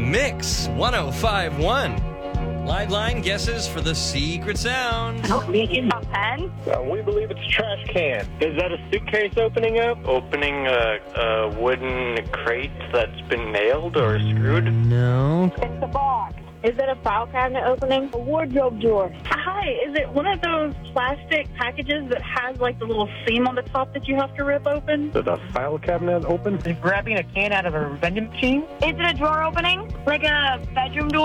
Mix 1051. Liveline guesses for the secret sound. A pen? We believe it's a trash can. Is that a suitcase opening up? Opening a wooden crate that's been nailed or screwed? No. It's a box. Is it a file cabinet opening? A wardrobe door. Hi, is it one of those plastic packages that has like the little seam on the top that you have to rip open? Is the file cabinet open? Grabbing a can out of a vending machine? Is it a drawer opening? Like a bedroom door?